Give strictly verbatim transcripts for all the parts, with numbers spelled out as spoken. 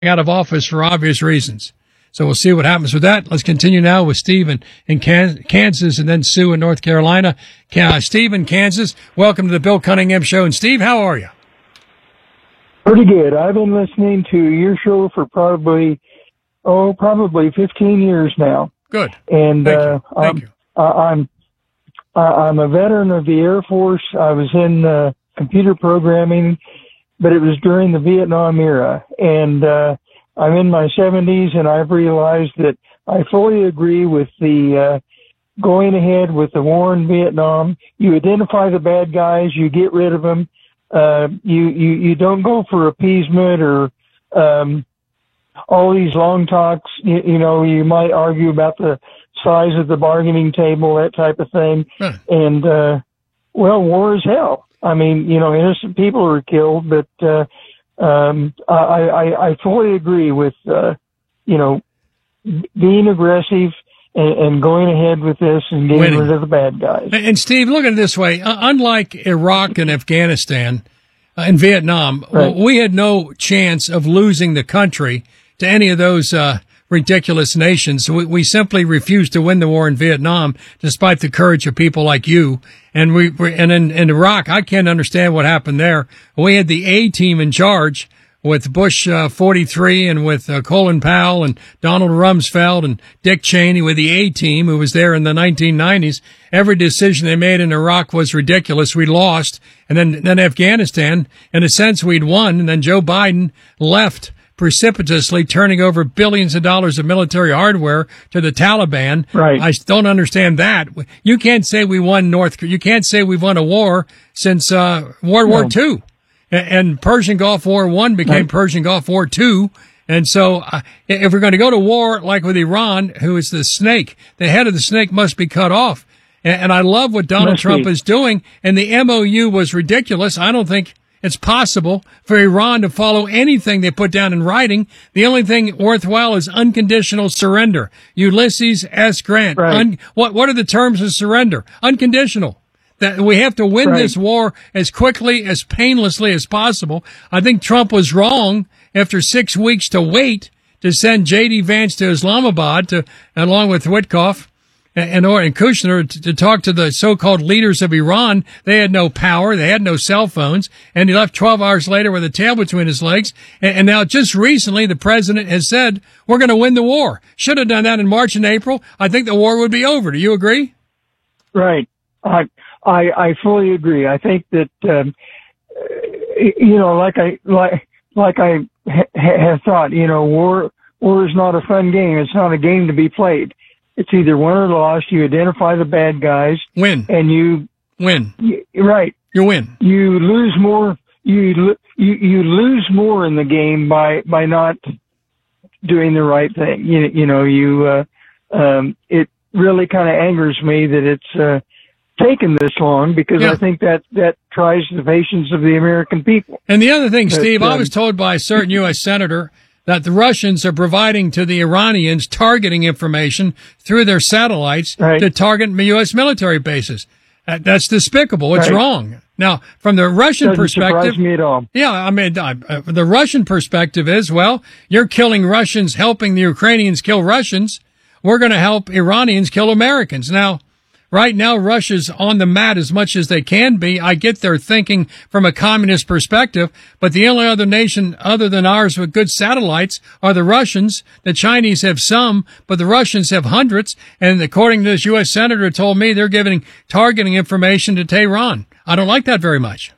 out of office for obvious reasons. So we'll see what happens with that. Let's continue now with Steve in, in Kansas and then Sue in North Carolina. Uh, Steve in Kansas, welcome to the Bill Cunningham Show. And Steve, how are you? Pretty good. I've been listening to your show for probably, oh, probably fifteen years now. Good. And Thank uh, you. Thank I'm, you. I'm, I'm a veteran of the Air Force. I was in uh, computer programming, but it was during the Vietnam era. And uh, I'm in my seventies, and I've realized that I fully agree with the uh, going ahead with the war in Vietnam. You identify the bad guys, you get rid of them. Uh, you, you, you don't go for appeasement or um, all these long talks. You, you know, you might argue about the size of the bargaining table, that type of thing. Huh. And, uh, well, war is hell. I mean, you know, innocent people are killed, but uh, um, I, I, I fully agree with, uh, you know, being aggressive and, and going ahead with this and getting Winning. rid of the bad guys. And Steve, look at it this way. Uh, unlike Iraq and Afghanistan uh, and Vietnam, Right. we had no chance of losing the country to any of those uh, ridiculous nations. We, we simply refused to win the war in Vietnam, despite the courage of people like you. And we, we and in, in Iraq, I can't understand what happened there. We had the A team in charge with Bush uh, forty-three and with uh, Colin Powell and Donald Rumsfeld and Dick Cheney with the A team who was there in the nineteen nineties. Every decision they made in Iraq was ridiculous. We lost. And then, then Afghanistan, in a sense, we'd won. And then Joe Biden left precipitously, turning over billions of dollars of military hardware to the Taliban. Right. I don't understand that. You can't say we won North, you can't say we've won a war since uh, World War No. Two. And Persian Gulf War One became Right. Persian Gulf War Two. And so uh, if we're going to go to war like with Iran, who is the snake, the head of the snake must be cut off. And, and I love what Donald Must Trump be. is doing. And the M O U was ridiculous. I don't think it's possible for Iran to follow anything they put down in writing. The only thing worthwhile is unconditional surrender. Ulysses S. Grant. Right. Un, what, what are the terms of surrender? Unconditional. That we have to win Right. this war as quickly, as painlessly as possible. I think Trump was wrong after six weeks to wait to send J D. Vance to Islamabad to, along with Witkoff and, or, and Kushner to, to talk to the so-called leaders of Iran. They had no power. They had no cell phones. And he left twelve hours later with a tail between his legs. And, and now just recently the president has said, we're going to win the war. Should have done that in March and April. I think the war would be over. Do you agree? Right. I, I, I fully agree. I think that, um, you know, like I, like, like I ha- have thought, you know, war, war is not a fun game. It's not a game to be played. It's either won or lost. You identify the bad guys. Win. And you, Win. you right. You win. You lose more, you, lo- you, you lose more in the game by, by not doing the right thing. You, you know, you, uh, um, it really kind of angers me that it's, uh, taken this long because Yeah. I think that that tries the patience of the American people. And the other thing, But, Steve, I um, was told by a certain U S senator that the Russians are providing to the Iranians targeting information through their satellites Right. to target U S military bases. Uh, that's despicable. It's Right. wrong. Now, from the Russian Doesn't perspective, surprise me at all. yeah, I mean, uh, uh, the Russian perspective is, well, you're killing Russians, helping the Ukrainians kill Russians. We're going to help Iranians kill Americans. Now, right now, Russia's on the mat as much as they can be. I get their thinking from a communist perspective, but the only other nation other than ours with good satellites are the Russians. The Chinese have some, but the Russians have hundreds. And according to this U S senator told me, they're giving targeting information to Tehran. I don't like that very much.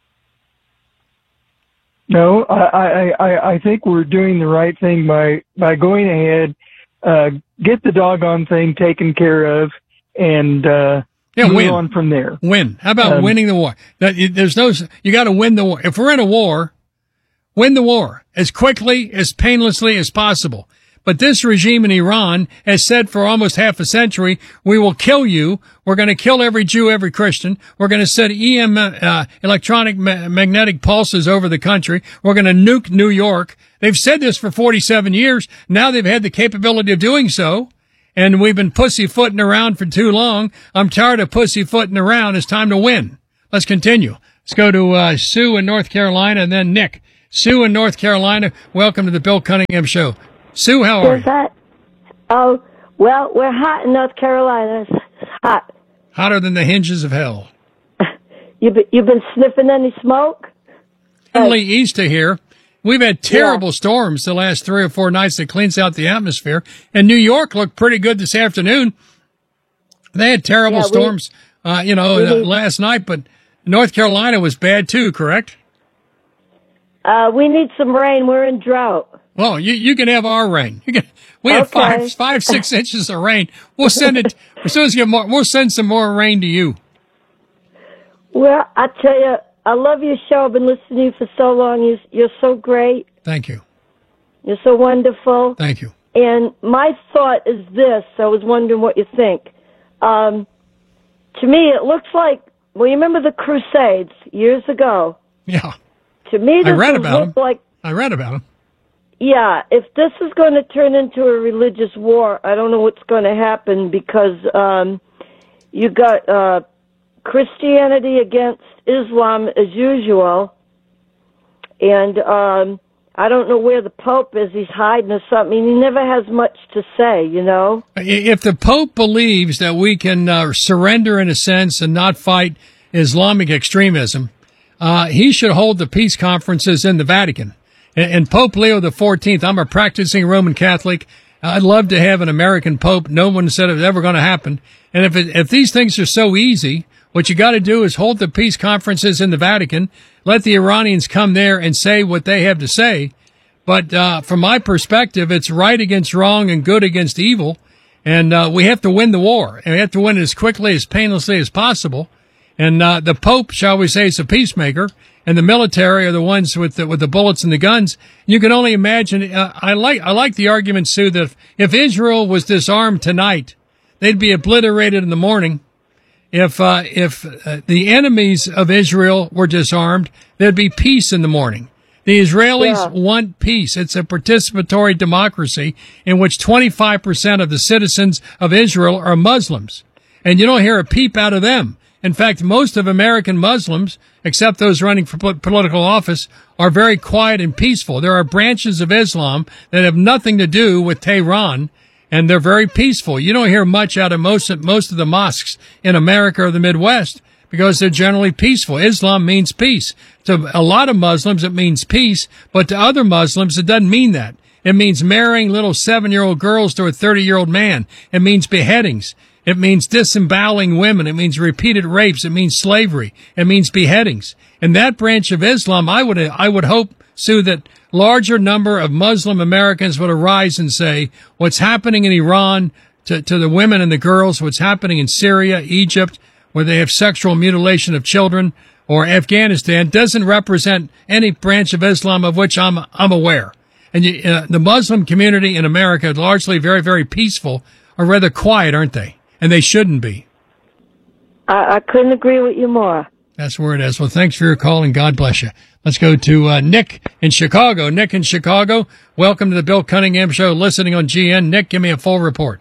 No, I, I, I, I think we're doing the right thing by, by going ahead, uh, get the doggone thing taken care of, and uh, Yeah, move win. on from there. Win. How about Um, winning the war? That, there's no, you got to win the war. If we're in a war, win the war as quickly, as painlessly as possible. But this regime in Iran has said for almost half a century, we will kill you. We're going to kill every Jew, every Christian. We're going to send E M, uh, electronic ma- magnetic pulses over the country. We're going to nuke New York. They've said this for forty-seven years. Now they've had the capability of doing so. And we've been pussyfooting around for too long. I'm tired of pussyfooting around. It's time to win. Let's continue. Let's go to uh, Sue in North Carolina and then Nick Sue in North Carolina, welcome to the Bill Cunningham Show. Sue, how are you? That? Oh, well, we're hot in North Carolina. It's hot. Hotter than the hinges of hell. You be, you've been sniffing any smoke? Only east of here. We've had terrible Yeah. storms the last three or four nights that cleans out the atmosphere. And New York looked pretty good this afternoon. They had terrible Yeah, we- storms, uh, you know, we uh, need- last night, but North Carolina was bad too, correct? Uh, we need some rain. We're in drought. Well, you, you can have our rain. You can, we have Okay. five, five, six inches of rain. We'll send it, as soon as we get more, we'll send some more rain to you. Well, I tell you, I love your show. I've been listening to you for so long. You're, you're so great. Thank you. You're so wonderful. Thank you. And my thought is this. I was wondering what you think. Um, to me, it looks like, well, you remember the Crusades years ago? Yeah. To me, this I read would about look them. like, I read about them. yeah, if this is going to turn into a religious war, I don't know what's going to happen because um, you got uh, Christianity against Islam as usual, and um, I don't know where the Pope is. He's hiding or something. He never has much to say, you know? If the Pope believes that we can uh, surrender in a sense and not fight Islamic extremism, uh, he should hold the peace conferences in the Vatican. And, and Pope Leo the fourteenth, I'm a practicing Roman Catholic. I'd love to have an American Pope. No one said it was ever going to happen. And if it, if these things are so easy, what you got to do is hold the peace conferences in the Vatican, let the Iranians come there and say what they have to say. But uh, from my perspective, it's right against wrong and good against evil. And uh, we have to win the war. And we have to win it as quickly, as painlessly as possible. And uh, the Pope, shall we say, is a peacemaker. And the military are the ones with the, with the bullets and the guns. You can only imagine. Uh, I like I like the argument, Sue, that if, if Israel was disarmed tonight, they'd be obliterated in the morning. If uh, if uh, the enemies of Israel were disarmed, there'd be peace in the morning. The Israelis Yeah. want peace. It's a participatory democracy in which twenty-five percent of the citizens of Israel are Muslims. And you don't hear a peep out of them. In fact, most of American Muslims, except those running for political office, are very quiet and peaceful. There are branches of Islam that have nothing to do with Tehran, and they're very peaceful. You don't hear much out of most of, most of the mosques in America or the Midwest because they're generally peaceful. Islam means peace. To a lot of Muslims, it means peace, but to other Muslims, it doesn't mean that. It means marrying little seven-year-old girls to a thirty-year-old man. It means beheadings. It means disemboweling women. It means repeated rapes. It means slavery. It means beheadings. And that branch of Islam, I would, I would hope, Sue, that larger number of Muslim Americans would arise and say, what's happening in Iran to, to the women and the girls, what's happening in Syria, Egypt, where they have sexual mutilation of children, or Afghanistan, doesn't represent any branch of Islam of which I'm, I'm aware. And you, uh, the Muslim community in America, largely very, very peaceful, are rather quiet, aren't they? And they shouldn't be. I, I couldn't agree with you more. That's where it is. Well, thanks for your call, and God bless you. Let's go to uh, Nick in Chicago. Nick in Chicago, welcome to the Bill Cunningham Show, listening on G N. Nick, give me a full report.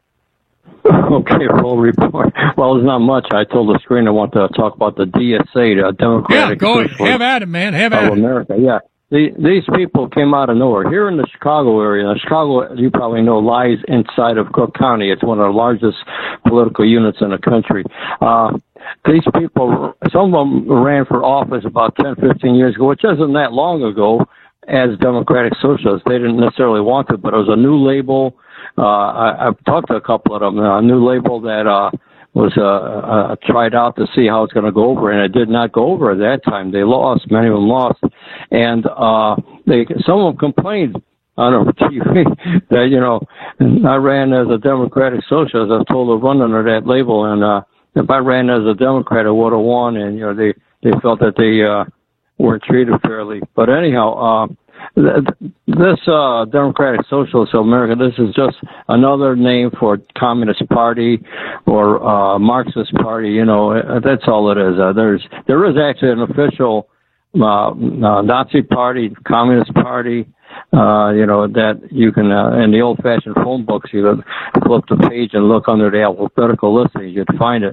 Okay, full report. Well, there's not much. I told the screen I want to talk about the D S A, the Democratic Yeah, go Socialists have at it, man. Have of at it. America. Yeah. The, these people came out of nowhere. Here in the Chicago area, now Chicago, you probably know, lies inside of Cook County. It's one of the largest political units in the country. Uh, these people, some of them ran for office about ten, fifteen years ago, which isn't that long ago, as Democratic Socialists. They didn't necessarily want to, but it was a new label. Uh, I, I've talked to a couple of them, a new label that, uh, was uh, uh, tried out to see how it's going to go over, and it did not go over at that time. They lost. Many of them lost. And uh, they, some of them complained on T V that, you know, I ran as a Democratic Socialist. I was told to run under that label, and uh, if I ran as a Democrat, I would have won. And, you know, they, they felt that they uh, weren't treated fairly. But anyhow, uh, this uh, Democratic Socialist of America, this is just another name for Communist Party or uh, Marxist Party. You know, that's all it is. Uh, there's there is actually an official uh, uh, Nazi Party, Communist Party. Uh, you know, that you can uh, in the old-fashioned phone books, you could flip the page and look under the alphabetical list, and you'd find it.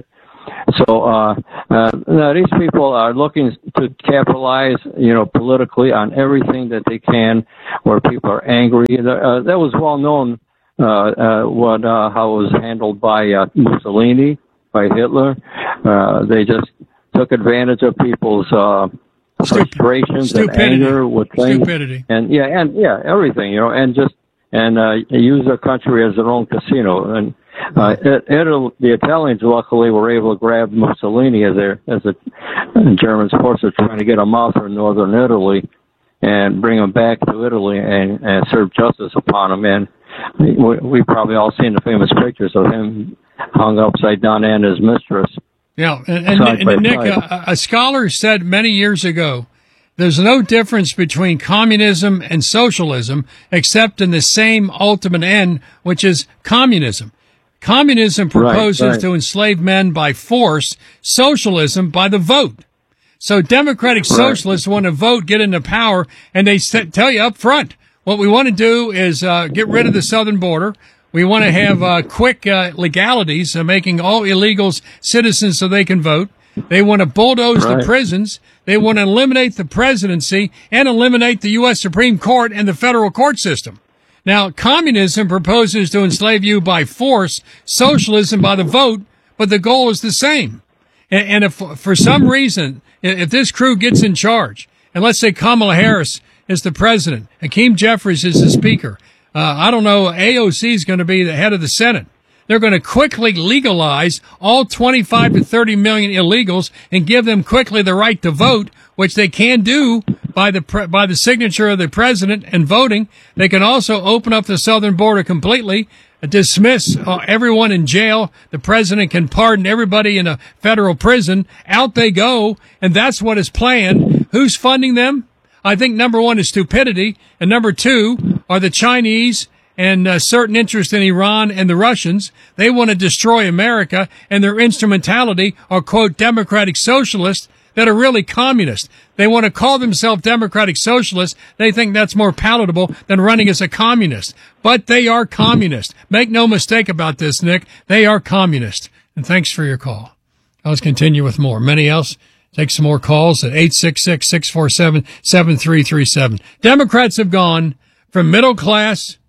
So uh, uh, now these people are looking to capitalize, you know, politically on everything that they can, where people are angry. Uh, that was well known. Uh, uh, what uh, how it was handled by uh, Mussolini, by Hitler. Uh, they just took advantage of people's uh, frustrations Stupidity. and anger with things, Stupidity. and yeah, and yeah, everything, you know, and just and uh, use their country as their own casino. And uh, it, it, the Italians luckily were able to grab Mussolini as their as the Germans, of course, are trying to get him out from northern Italy and bring him back to Italy and, and serve justice upon him. And we, we probably all seen the famous pictures of him hung upside down and his mistress. Yeah, and, and, and Nick, a, a scholar said many years ago, there's no difference between communism and socialism except in the same ultimate end, which is communism. Communism proposes right, right. to enslave men by force, socialism by the vote. So democratic socialists right. want to vote, get into power, and they tell you up front, what we want to do is uh, get rid of the southern border. We want to have uh, quick uh, legalities, uh, making all illegals citizens so they can vote. They want to bulldoze right. the prisons. They want to eliminate the presidency and eliminate the U S Supreme Court and the federal court system. Now, communism proposes to enslave you by force, socialism by the vote, but the goal is the same. And, and if for some reason, if this crew gets in charge, and let's say Kamala Harris is the president, Hakeem Jeffries is the speaker, uh, I don't know, A O C is going to be the head of the Senate. They're going to quickly legalize all twenty-five to thirty million illegals and give them quickly the right to vote, which they can do by the pre- by the signature of the president and voting. They can also open up the southern border completely, dismiss uh, everyone in jail. The president can pardon everybody in a federal prison. Out they go, and that's what is planned. Who's funding them? I think number one is stupidity, and number two are the Chinese and uh, certain interest in Iran and the Russians. They want to destroy America, and their instrumentality are, quote, democratic socialists that are really communist. They want to call themselves democratic socialists. They think that's more palatable than running as a communist. But they are communist. Make no mistake about this, Nick. They are communist. And thanks for your call. Let's continue with more. Many else, take some more calls at eight six six, six four seven, seven three three seven. Democrats have gone from middle class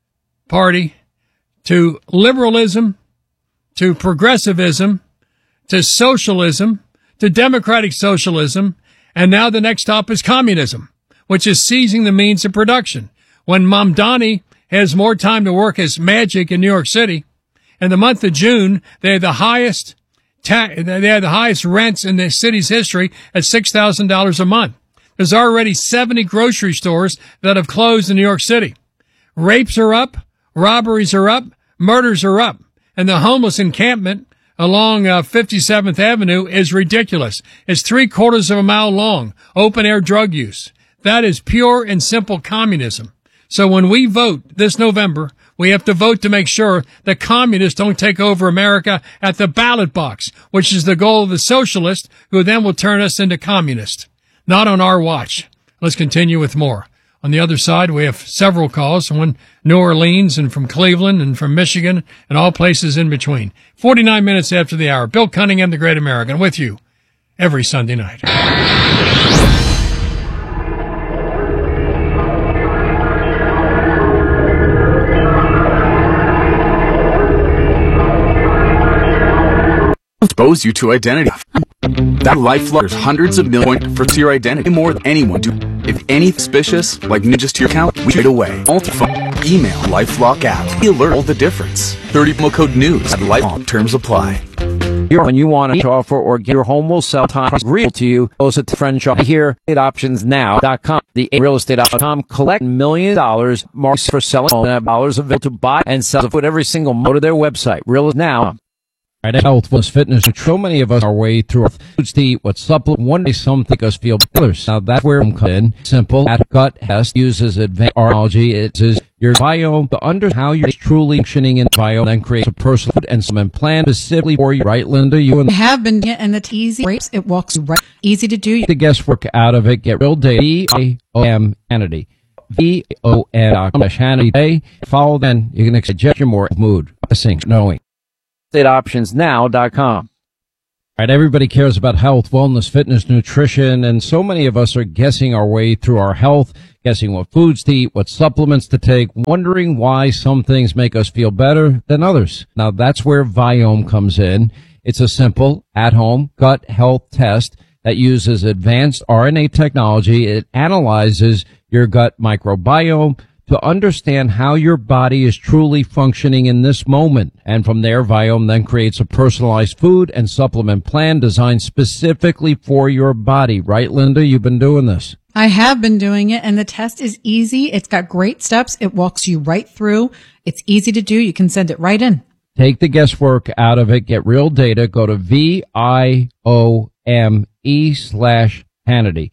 party to liberalism, to progressivism, to socialism, to democratic socialism, and now the next stop is communism, which is seizing the means of production. When Mamdani has more time to work as magic in New York City, in the month of June, they had the highest ta- they had the highest rents in the city's history at six thousand dollars a month. There's already seventy grocery stores that have closed in New York City. Rapes are up. Robberies are up, murders are up, and the homeless encampment along uh, fifty-seventh Avenue is ridiculous. It's three quarters of a mile long, open air drug use. That is pure and simple communism. So when we vote this November, we have to vote to make sure that communists don't take over America at the ballot box, which is the goal of the socialists, who then will turn us into communists. Not on our watch. Let's continue with more. On the other side, we have several calls from New Orleans and from Cleveland and from Michigan and all places in between. forty-nine minutes after the hour, Bill Cunningham, the Great American, with you every Sunday night. Expose you to identity. That LifeLock, there's hundreds of million for your identity, more than anyone do. If any suspicious, like ninjas to your account, we trade away. Multi-phone, email, LifeLock app. We alert all the difference. thirty promo code news at LifeLock. Terms apply. When you want to offer or get your home will sell time real to you, goes to friend shop here at options now dot com. The real estate dot com collect million dollars marks for selling home and have dollars available to buy and sell with every single mode of their website. Real now. Health, wellness, fitness, so many of us are way through our foods to eat what supplement. One day some think us feel better. Now that's where I'm come in. Simple at gut test uses advanced biology. It is your biome to understand how you're truly functioning in biome and create a personal food and supplement plan specifically for you. Right, Linda? You and have been, and it's easy. It walks right, easy to do. The guesswork out of it. Get real data. V I O M Hannity. V O N Hannity. Follow then. You can suggest your more mood. Knowing. Options now dot com. Right, everybody cares about health, wellness, fitness, nutrition, and so many of us are guessing our way through our health, guessing what foods to eat, what supplements to take, wondering why some things make us feel better than others. Now, that's where Viome comes in. It's a simple, at-home gut health test that uses advanced R N A technology. It analyzes your gut microbiome to understand how your body is truly functioning in this moment. And from there, Viome then creates a personalized food and supplement plan designed specifically for your body. Right, Linda? You've been doing this. I have been doing it, and the test is easy. It's got great steps. It walks you right through. It's easy to do. You can send it right in. Take the guesswork out of it. Get real data. Go to V I O M E slash Hannity.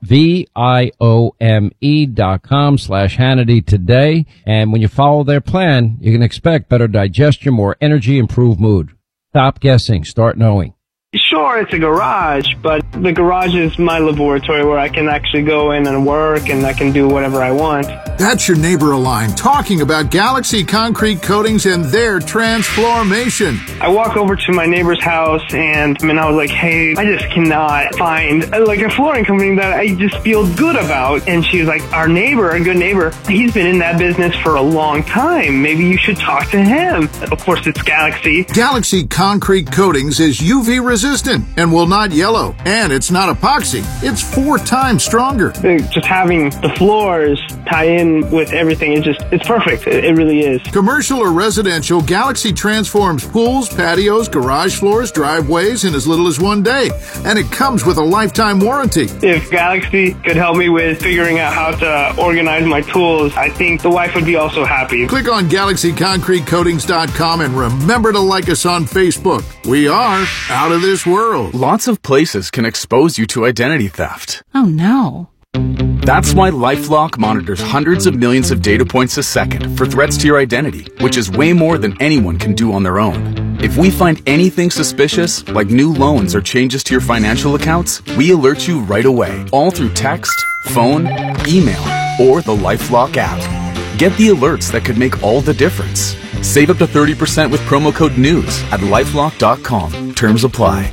V-I-O-M-E dot com slash Hannity today. And when you follow their plan, you can expect better digestion, more energy, improved mood. Stop guessing. Start knowing. Sure, it's a garage, but the garage is my laboratory where I can actually go in and work and I can do whatever I want. That's your neighbor Align talking about Galaxy Concrete Coatings and their transformation. I walk over to my neighbor's house and, and I was like, hey, I just cannot find like a flooring company that I just feel good about. And she was like, our neighbor, a good neighbor, he's been in that business for a long time. Maybe you should talk to him. Of course, it's Galaxy. Galaxy Concrete Coatings is U V resistant and will not yellow. And it's not epoxy. It's four times stronger. Just having the floors tie in with everything, it just, it's perfect. It, it really is. Commercial or residential, Galaxy transforms pools, patios, garage floors, driveways in as little as one day. And it comes with a lifetime warranty. If Galaxy could help me with figuring out how to organize my tools, I think the wife would be also happy. Click on Galaxy Concrete Coatings dot com and remember to like us on Facebook. We are out of this world. Lots of places can expose you to identity theft. Oh, no. That's why LifeLock monitors hundreds of millions of data points a second for threats to your identity, which is way more than anyone can do on their own. If we find anything suspicious, like new loans or changes to your financial accounts, we alert you right away, all through text, phone, email, or the LifeLock app. Get the alerts that could make all the difference. Save up to thirty percent with promo code NEWS at lifelock dot com. Terms apply.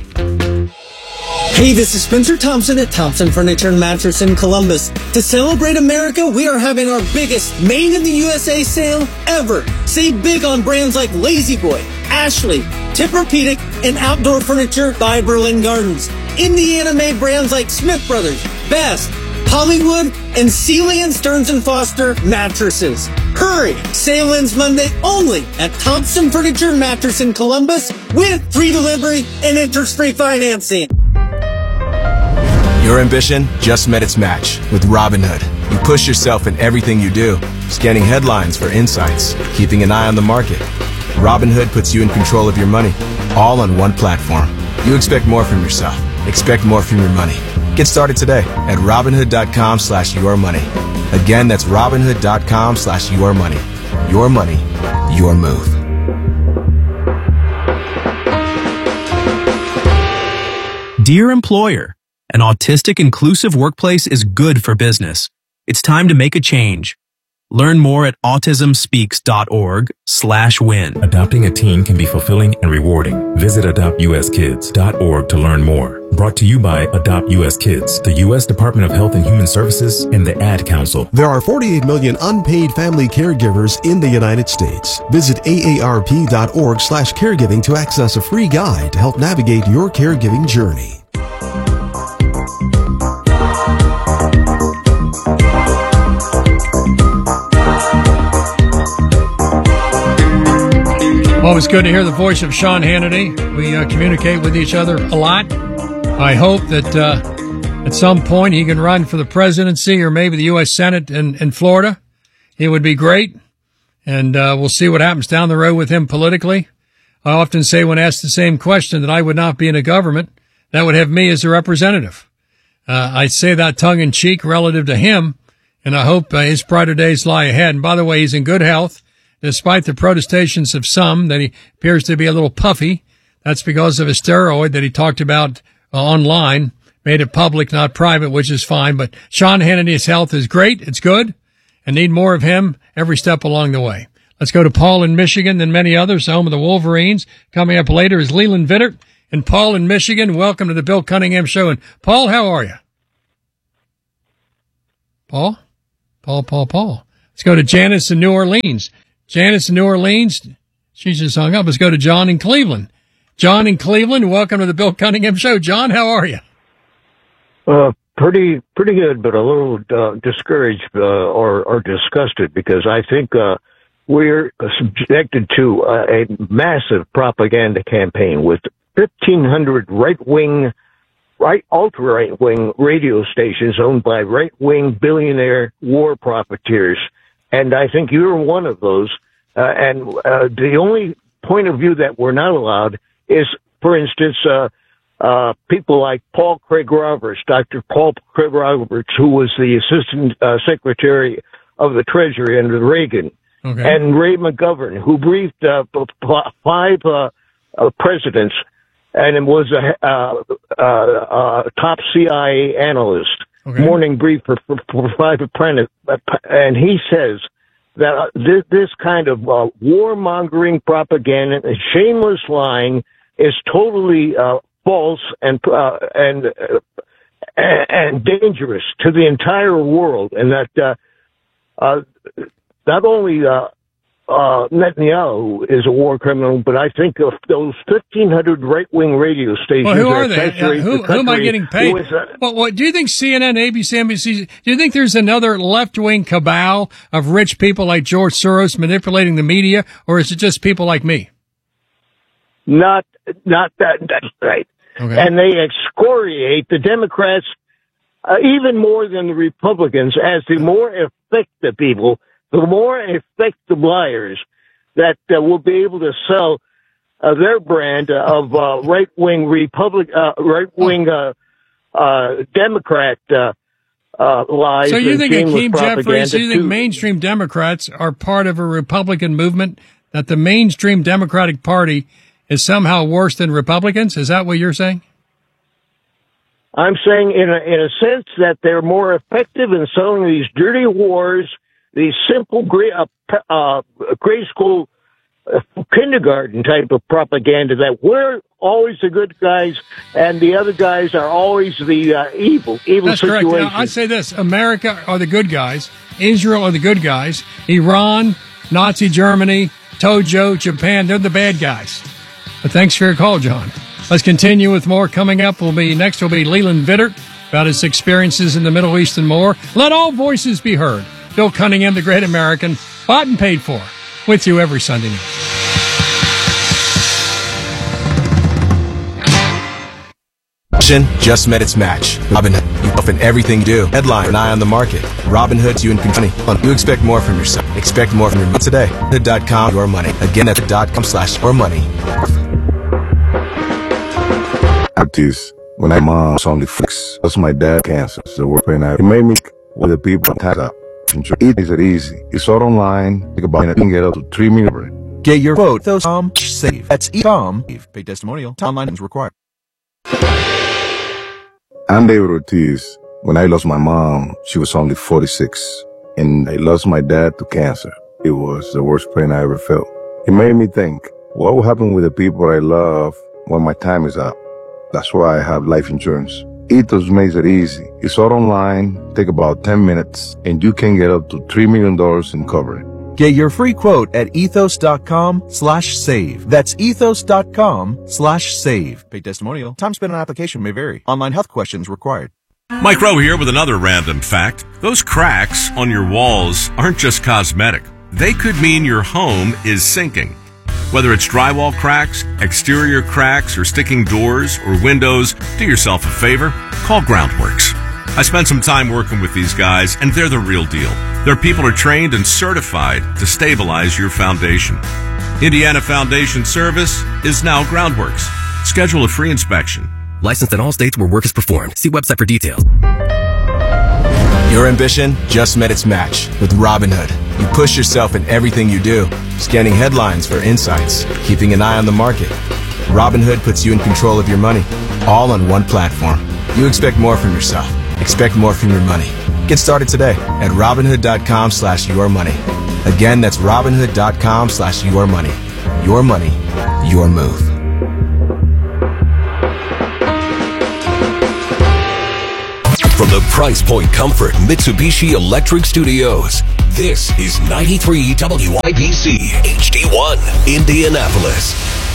Hey, this is Spencer Thompson at Thompson Furniture and Mattress in Columbus. To celebrate America, we are having our biggest Made in the U S A sale ever. Save big on brands like La-Z-Boy, Ashley, Tempur-Pedic, and outdoor furniture by Berlin Gardens. Indiana-made brands like Smith Brothers, Best, Hollywood, and Sealy and Stearns and Foster mattresses. Hurry! Sale ends Monday only at Thompson Furniture and Mattress in Columbus with free delivery and interest-free financing. Your ambition just met its match with Robinhood. You push yourself in everything you do, scanning headlines for insights, keeping an eye on the market. Robinhood puts you in control of your money, all on one platform. You expect more from yourself. Expect more from your money. Get started today at Robinhood.com slash your money. Again, that's Robinhood.com slash your money. Your money, your move. Dear employer, an autistic inclusive workplace is good for business. It's time to make a change. Learn more at autismspeaks.org slash win. Adopting a teen can be fulfilling and rewarding. Visit adopt u s kids dot org to learn more. Brought to you by Adopt U S Kids, the U S Department of Health and Human Services, and the Ad Council. There are forty-eight million unpaid family caregivers in the United States. Visit A A R P dot org slash caregiving to access a free guide to help navigate your caregiving journey. Well, it's good to hear the voice of Sean Hannity. We uh, communicate with each other a lot. I hope that uh, at some point he can run for the presidency or maybe the U S Senate in, in Florida. It would be great. And uh, we'll see what happens down the road with him politically. I often say when asked the same question that I would not be in a government that would have me as a representative. Uh, I say that tongue-in-cheek relative to him, and I hope uh, his brighter days lie ahead. And by the way, he's in good health. Despite the protestations of some that he appears to be a little puffy, that's because of a steroid that he talked about uh, online, made it public, not private, which is fine. But Sean Hannity's health is great. It's good, and need more of him every step along the way. Let's go to Paul in Michigan and many others, home of the Wolverines. Coming up later is Leland Vittert And Paul in Michigan, welcome to the Bill Cunningham Show. And Paul, how are you? Paul? Paul, Paul, Paul. Let's go to Janice in New Orleans. Janice in New Orleans, she just hung up. Let's go to John in Cleveland. John in Cleveland, welcome to the Bill Cunningham Show. John, how are you? Uh, pretty, pretty good, but a little uh, discouraged uh, or, or disgusted because I think uh, we're subjected to uh, a massive propaganda campaign with fifteen hundred right-wing, right ultra-right-wing radio stations owned by right-wing billionaire war profiteers, and I think you're one of those. Uh, and uh, the only point of view that we're not allowed is, for instance, uh, uh, people like Paul Craig Roberts, Doctor Paul Craig Roberts, who was the Assistant uh, Secretary of the Treasury under Reagan, okay. and Ray McGovern, who briefed uh, five uh, uh, presidents and was a uh, uh, uh, top C I A analyst, okay. morning brief for, for, for five apprentices, and he says that uh, this, this kind of uh, warmongering propaganda and shameless lying is totally uh, false and uh, and uh, and dangerous to the entire world, and that uh, uh, not only uh, uh, Netanyahu is a war criminal, but I think of those fifteen hundred right-wing radio stations. Well, who are they? Uh, who, the who am I getting paid? Is, uh, well, what, do you think C N N, A B C, N B C, do you think there's another left-wing cabal of rich people like George Soros manipulating the media, or is it just people like me? Not, not that, that's right. Okay. And they excoriate the Democrats uh, even more than the Republicans as the more effective people, the more effective liars that uh, will be able to sell uh, their brand of uh, right-wing Republic, uh, right-wing uh, uh, Democrat uh, uh, lies. So you think Hakeem Jeffries, so you think too. mainstream Democrats are part of a Republican movement, that the mainstream Democratic Party is somehow worse than Republicans? Is that what you're saying? I'm saying in a, in a sense that they're more effective in selling these dirty wars, these simple grade, uh, uh, grade school, uh, kindergarten type of propaganda that we're always the good guys and the other guys are always the uh, evil, evil That's situation. correct. Now, I say this, America are the good guys, Israel are the good guys, Iran, Nazi Germany, Tojo, Japan, they're the bad guys. But thanks for your call, John. Let's continue with more. Coming up will be next will be Leland Vittert about his experiences in the Middle East and more. Let all voices be heard. Bill Cunningham, the great American, bought and paid for, with you every Sunday night. Just met its match. Robinhood, you open everything you do. Headline, an eye on the market. Robinhood's you in control. You expect more from yourself. Expect more from your money today. Robinhood dot com, your money. Again, that's dot com slash your money. Actives. When I mom was only six, that's my dad cancer. So we're paying out. It made me with the people tag up. It is it easy. It's all online. Think about it. You can get up to three million. Get your vote. Those um save. That's e com. Pay testimonial. Online is required. I'm David Ortiz. When I lost my mom, she was only forty-six. And I lost my dad to cancer. It was the worst pain I ever felt. It made me think, what will happen with the people I love when my time is up? That's why I have life insurance. Ethos makes it easy. It's all online, take about ten minutes, and you can get up to three million dollars in coverage. Get your free quote at ethos dot com slash save. That's ethos dot com slash save. Pay testimonial. Time spent on application may vary. Online health questions required. Mike Rowe here with another random fact. Those cracks on your walls aren't just cosmetic. They could mean your home is sinking. Whether it's drywall cracks, exterior cracks, or sticking doors or windows, do yourself a favor. Call Groundworks. I spent some time working with these guys, and they're the real deal. Their people are trained and certified to stabilize your foundation. Indiana Foundation Service is now Groundworks. Schedule a free inspection. Licensed in all states where work is performed. See website for details. Your ambition just met its match with Robinhood. You push yourself in everything you do, scanning headlines for insights, keeping an eye on the market. Robinhood puts you in control of your money, all on one platform. You expect more from yourself. Expect more from your money. Get started today at Robinhood dot com slash your money. Again, that's Robinhood dot com slash your money. Your money, your move. the Price Point Comfort Mitsubishi Electric Studios. This is ninety-three W I B C H D one, Indianapolis.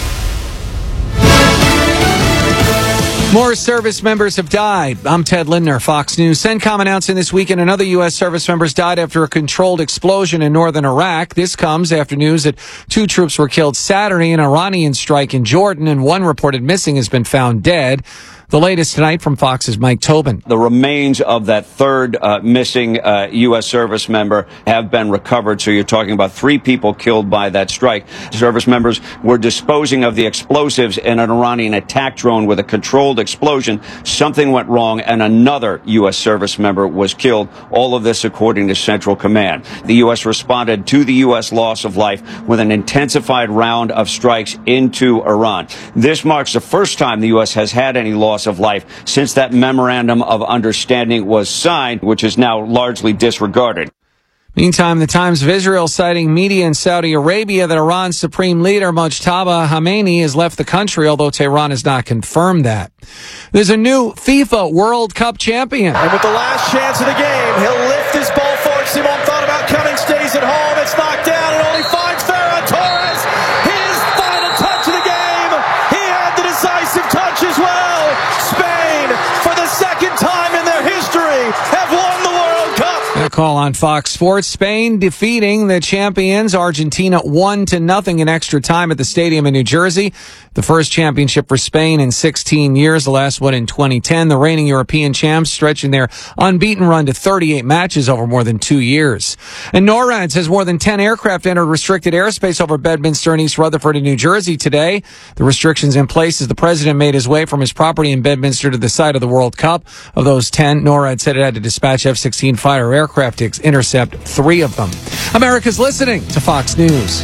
More service members have died. I'm Ted Lindner, Fox News. CENTCOM announcing this weekend another U S service members died after a controlled explosion in northern Iraq. This comes after news that two troops were killed Saturday in an Iranian strike in Jordan, and one reported missing has been found dead. The latest tonight from Fox's Mike Tobin. The remains of that third uh, missing uh, U S service member have been recovered. So you're talking about three people killed by that strike. Service members were disposing of the explosives in an Iranian attack drone with a controlled explosion. Something went wrong and another U S service member was killed. All of this according to Central Command. The U S responded to the U S loss of life with an intensified round of strikes into Iran. This marks the first time the U S has had any loss of life since that memorandum of understanding was signed, which is now largely disregarded. Meantime, the Times of Israel citing media in Saudi Arabia that Iran's supreme leader Mojtaba Khamenei has left the country, although Tehran has not confirmed that. There's a new FIFA World Cup champion. And with the last chance of the game, he'll lift his ball forward. Simon thought about coming, stays at home. It's knocked down and only finds Ferran Torres. His final touch of the game. He had the decisive touch as well. Spain, for the second time in their history, have won the World Cup. A call on Fox Sports. Spain defeating the champions Argentina one to nothing in extra time at the stadium in New Jersey. The first championship for Spain in sixteen years, the last one in twenty ten. The reigning European champs stretching their unbeaten run to thirty-eight matches over more than two years. And NORAD says more than ten aircraft entered restricted airspace over Bedminster and East Rutherford in New Jersey today. The restrictions in place as the president made his way from his property in Bedminster to the site of the World Cup. Of those ten, NORAD said it had to dispatch F sixteen fighter aircraft to intercept three of them. America's listening to Fox News.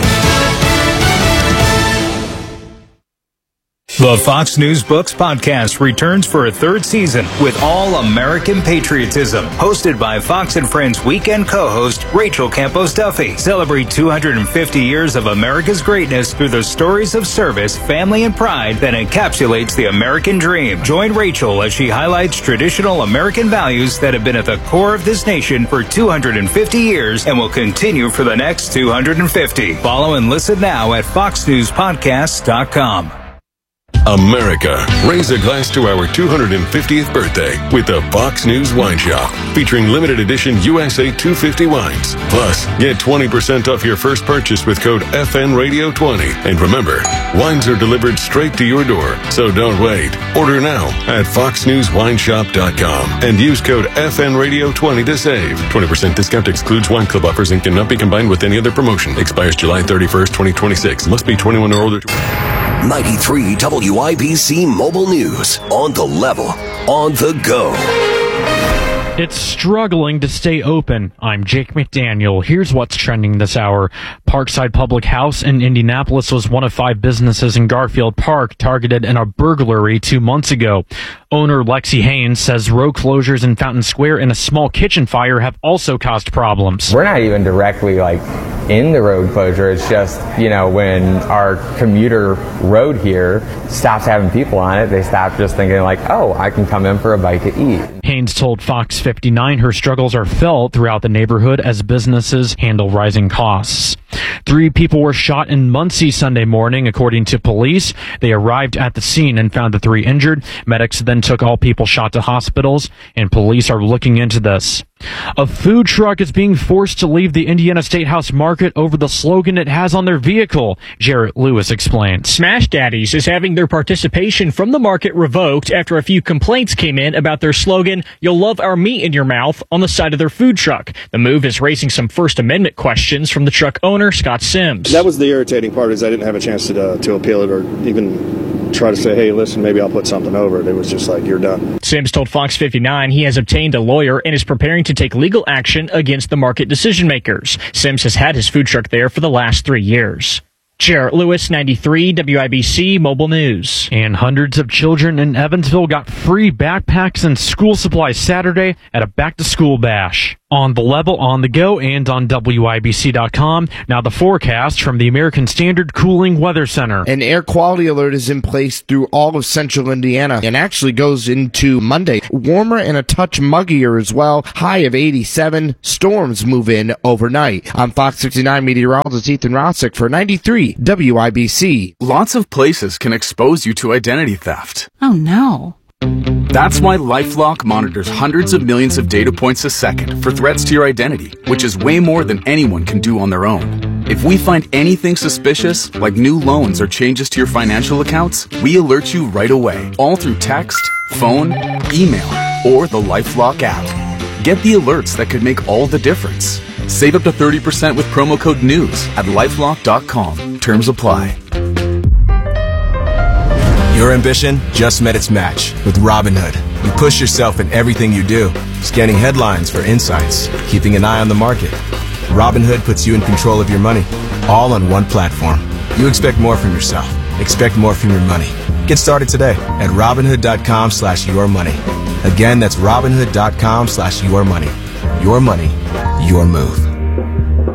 The Fox News Books podcast returns for a third season with All American Patriotism, hosted by Fox and Friends weekend co-host Rachel Campos Duffy. Celebrate two hundred fifty years of America's greatness through the stories of service, family, and pride that encapsulates the American dream. Join Rachel as she highlights traditional American values that have been at the core of this nation for two hundred fifty years and will continue for the next two hundred fifty. Follow and listen now at fox news podcast dot com. America, raise a glass to our two hundred fiftieth birthday with the Fox News Wine Shop, featuring limited edition U S A two fifty wines. Plus, get twenty percent off your first purchase with code F N Radio twenty. And remember, wines are delivered straight to your door, so don't wait. Order now at fox news wine shop dot com and use code F N Radio twenty to save. twenty percent discount excludes wine club offers and cannot be combined with any other promotion. Expires July thirty-first, twenty twenty-six. Must be twenty-one or older. ninety-three W I B C Mobile News. On the level, on the go. It's struggling to stay open. I'm Jake McDaniel. Here's what's trending this hour. Parkside Public House in Indianapolis was one of five businesses in Garfield Park targeted in a burglary two months ago. Owner Lexi Haynes says road closures in Fountain Square and a small kitchen fire have also caused problems. We're not even directly like in the road closure. It's just, you know, when our commuter road here stops having people on it, they stop just thinking like, oh, I can come in for a bite to eat. Haynes told Fox fifty-nine her struggles are felt throughout the neighborhood as businesses handle rising costs. Three people were shot in Muncie Sunday morning, according to police. They arrived at the scene and found the three injured. Medics then took all people shot to hospitals, and police are looking into this. A food truck is being forced to leave the Indiana State House Market over the slogan it has on their vehicle. Jarrett Lewis explains. Smash Daddies is having their participation from the market revoked after a few complaints came in about their slogan, "You'll love our meat in your mouth," on the side of their food truck. The move is raising some First Amendment questions from the truck owner, Scott Sims. That was the irritating part, is I didn't have a chance to, uh, to appeal it or even try to say, hey, listen, maybe I'll put something over it. It was just like, you're done. Sims told Fox fifty-nine he has obtained a lawyer and is preparing to take legal action against the market decision makers. Sims has had his food truck there for the last three years. Jarrett Lewis, ninety-three W I B C Mobile News. And hundreds of children in Evansville got free backpacks and school supplies Saturday at a back-to-school bash. On the level, on the go, and on W I B C dot com. Now the forecast from the American Standard Cooling Weather Center. An air quality alert is in place through all of central Indiana and actually goes into Monday. Warmer and a touch muggier as well. High of eighty-seven. Storms move in overnight. I'm Fox fifty-nine meteorologist Ethan Rossick for ninety-three W I B C. Lots of places can expose you to identity theft. Oh no. That's why LifeLock monitors hundreds of millions of data points a second for threats to your identity, which is way more than anyone can do on their own. If we find anything suspicious, like new loans or changes to your financial accounts, we alert you right away, all through text, phone, email, or the LifeLock app. Get the alerts that could make all the difference. Save up to thirty percent with promo code NEWS at lifelock dot com. Terms apply. Your ambition just met its match with Robinhood. You push yourself in everything you do, scanning headlines for insights, keeping an eye on the market. Robinhood puts you in control of your money, all on one platform. You expect more from yourself. Expect more from your money. Get started today at Robinhood dot com slash your money. Again, that's Robinhood dot com slash your money. Your money, your move.